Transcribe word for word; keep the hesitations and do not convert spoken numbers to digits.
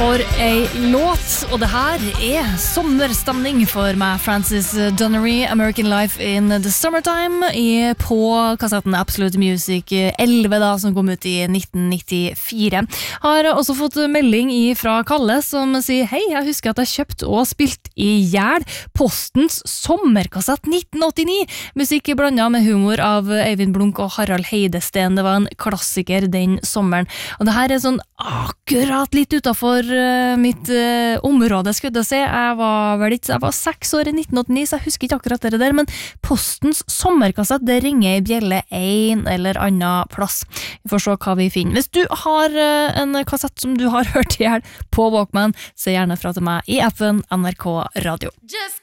For ei låt, og det her er sommerstemning for meg, Francis Dunnery, American Life in the Summertime, i, på kassetten Absolute Music elleve da, som kom ut i nitten nittifire. Har også fått melding fra Kalle som sier, hei, jeg husker at jeg kjøpt og spilt i hjel Postens sommerkassett nitten åttini, musikk blandet med humor av Eivind Blunk og Harald Heidesten. Det var en klassiker den sommeren, og det her er sånn akkurat litt utenfor uh, mitt uh, område, skulle jeg si. Jeg var vel ikke, jeg var seks år i nitten åttini, så jeg husker ikke akkurat det der, men Postens sommerkassett, det ringer i bjelle en eller annen plass. Vi får se hva vi finner. Hvis du har uh, en kassett som du har hørt i hjel på Walkman, så gjerne fra til meg i appen N R K Radio. Just